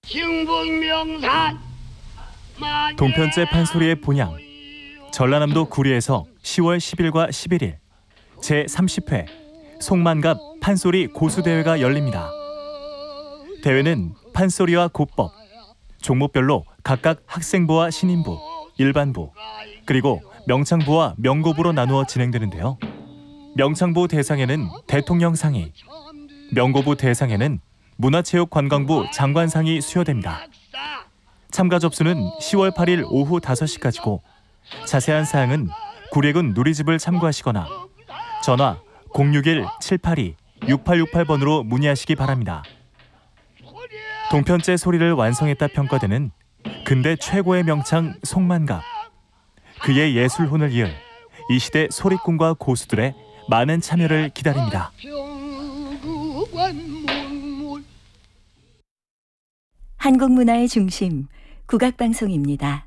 충북명산 동편제 판소리의 본향, 전라남도 구리에서 10월 10일과 11일 제30회 송만갑 판소리 고수대회가 열립니다. 대회는 판소리와 고법, 종목별로 각각 학생부와 신인부, 일반부, 그리고 명창부와 명고부로 나누어 진행되는데요. 명창부 대상에는 대통령상이, 명고부 대상에는 문화체육관광부 장관상이 수여됩니다. 참가 접수는 10월 8일 오후 5시까지고 자세한 사항은 구례군 누리집을 참고하시거나 전화 061-782-6868번으로 문의하시기 바랍니다. 동편제 소리를 완성했다 평가되는 근대 최고의 명창 송만갑, 그의 예술혼을 이을 이 시대 소리꾼과 고수들의 많은 참여를 기다립니다. 한국문화의 중심, 국악방송입니다.